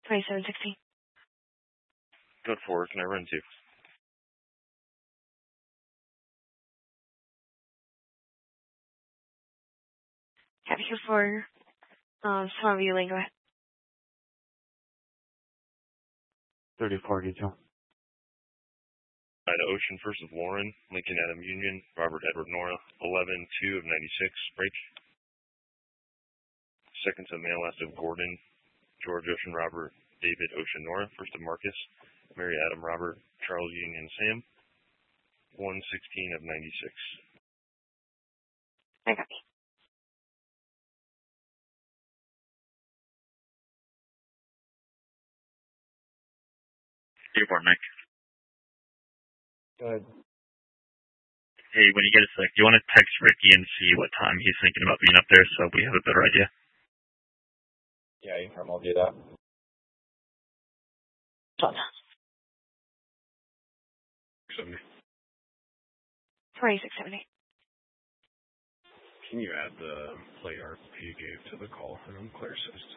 2760. Code 4, can I run 2? Copy code 4. Storm View Lane, go ahead. 34 detail. Ocean, first of Lauren, Lincoln Adam Union, Robert Edward Nora, 11-2 of 96, break. Second to male last of Gordon, George Ocean Robert, David Ocean Nora, first of Marcus, Mary Adam Robert, Charles Union Sam, 116 of 96. I copy. Airport, Mike. Go ahead. Hey, when you get a sec, do you want to text Ricky and see what time he's thinking about being up there so we have a better idea? Yeah, you can come. I'll do that. 2670. Can you add the plate RP gave to the call and unclear assist?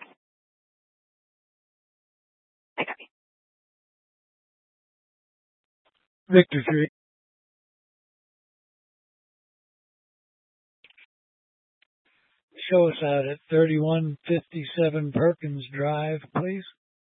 I copy. Victor 3. Show us out at 3157 Perkins Drive, please.